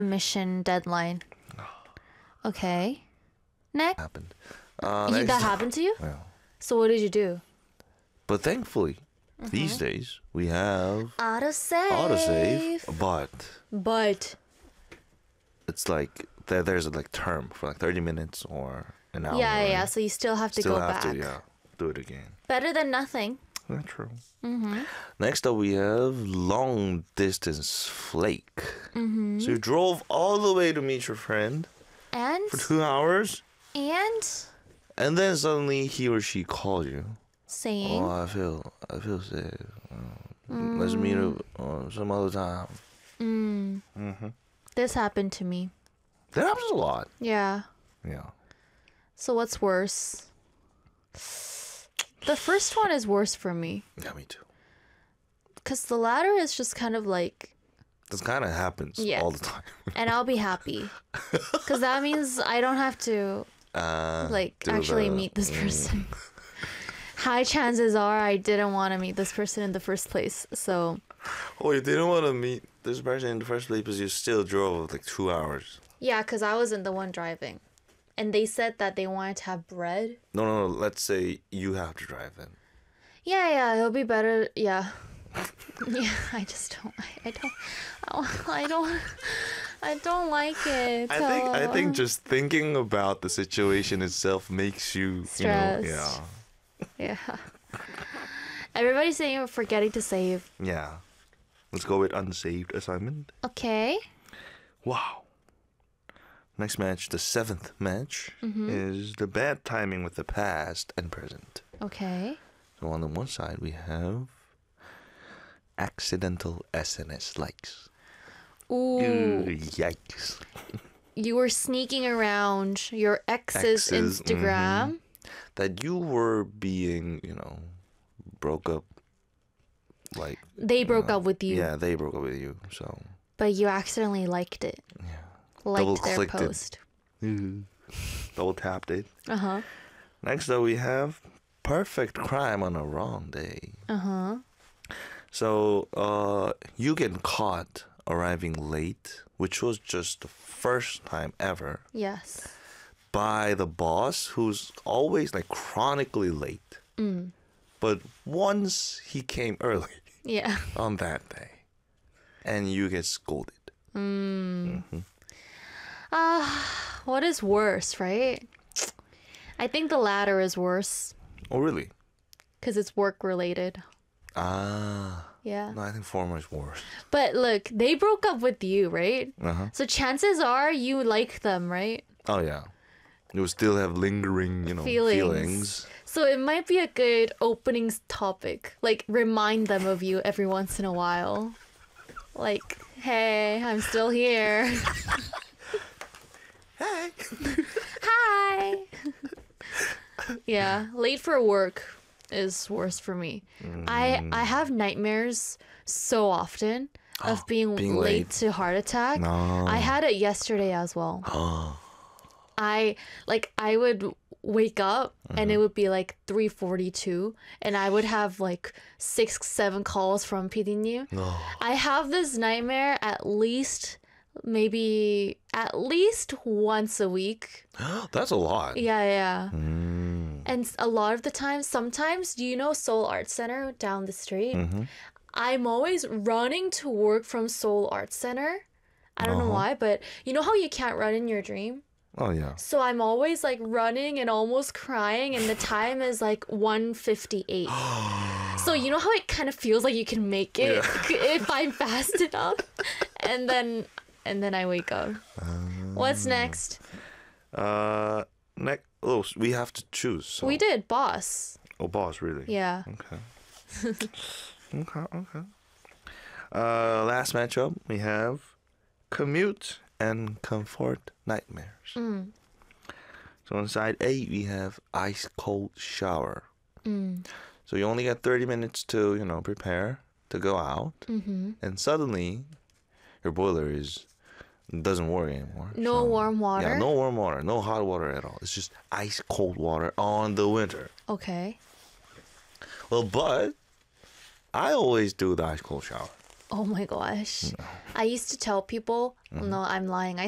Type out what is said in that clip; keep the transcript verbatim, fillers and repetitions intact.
mission deadline. Okay. Next. Happened. Uh, You, next- that happened to you? Yeah. So what did you do? But thankfully, these days we have Autosave. autosave, but But it's like there, there's a like term for like thirty minutes or an hour. yeah, yeah. right? So you still have to Still go have back. to, yeah, do it again. Better than nothing. That's true. Mm-hmm. Next up, we have long distance flake. Mm-hmm. So you drove all the way to meet your friend And for two hours, and and then suddenly he or she called you. saying, Oh, I feel, I feel sick. Uh, Let's meet up uh, some other time. mm, Mm-hmm. this happened to me. That happens a lot. Yeah. Yeah. So what's worse? The first one is worse for me Yeah, me too. because the latter is just kind of like, This kind of happens Yeah. all the time. and I'll be happy because that means I don't have to Uh, like do actually the- meet this mm. person. High chances are I didn't want to meet this person in the first place. So Oh, you didn't want to meet this person in the first place, but you still drove like two hours. yeah, because I wasn't the one driving, and they said that they wanted to have bread. No, no, no. Let's say you have to drive then. Yeah, yeah, it'll be better. Yeah, yeah. I just don't. I, I don't. I don't. I don't like it. I think I uh, think just thinking about the situation itself makes you, you know, Stressed. yeah, Yeah. Everybody's saying you're forgetting to save. yeah. Let's go with unsaved assignment. Okay. Wow. Next match, the seventh match, is the bad timing with the past and present. Okay. So on the one side we have accidental S N S likes. Ooh. Ooh, yikes. You were sneaking around your ex's Ex's, Instagram. That you were being, you know, broke up. Like They broke know, up with you, Yeah, they broke up with you. So but you accidentally liked it. yeah, Liked their Double-clicked it. post. double tapped it. Uh huh. Next up, we have perfect crime on a wrong day. Uh huh. So uh, you get caught arriving late, which was just the first time ever, Yes. by the boss who's always like chronically late. Mm. But once he came early Yeah. on that day, and you get scolded. Mm. Ah, what is worse, right? I think the latter is worse Oh, really? because it's work related. Ah. Yeah. No, I think former is worse. But look, they broke up with you, right? Uh-huh. So chances are you like them, right? Oh, yeah. You will still have lingering, you know, Feelings. feelings. So it might be a good opening s- topic. Like, remind them of you every once in a while. Like, hey, I'm still here. Hey. Hi. Yeah, late for work is worse for me. I I have nightmares so often of being, being late, late. to heart attack. No. I had it yesterday as well. Oh. I like I would wake up and it would be like three forty-two and I would have like six seven calls from P D New. No. I have this nightmare at least maybe at least once a week. That's a lot. Yeah, yeah. Mm. And s- a lot of the time, sometimes, do you know Seoul Arts Center down the street? Mm-hmm. I'm always running to work from Seoul Arts Center. I don't know Uh-huh. why, but you know how you can't run in your dream? Oh, yeah. So I'm always like running and almost crying, and the time is like one fifty-eight. So you know how it kind of feels like you can make it if I'm fast enough, and then and then I wake up. What's next? Uh, next. Oh, s- we have to choose. So. We did boss. Oh, boss, really? Yeah. Okay. okay, okay. Uh, last matchup, we have commute and comfort nightmares. Mm. So on side A, we have ice cold shower. Mm. So you only get thirty minutes to, you know, prepare to go out. Mm-hmm. And suddenly, your boiler is doesn't work anymore. No So- warm water? Yeah, no warm water, no hot water at all. It's just ice cold water on the winter. Okay. Well, but I always do the ice cold shower. Oh my gosh. I used to tell people, no, I'm lying. I